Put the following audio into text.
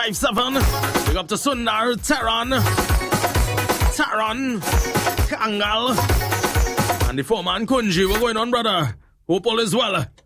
957. Big up to Sundar, Taran, Kangal, and the foreman Kunji. What's going on, brother? Hope all is well.